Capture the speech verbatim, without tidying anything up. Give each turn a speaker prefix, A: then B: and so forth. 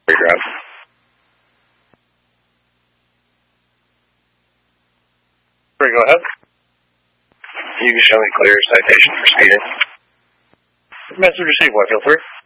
A: Ground.
B: Sorry, go ahead.
A: You can show me clear citation for speeding.
B: Message received, one, feel free.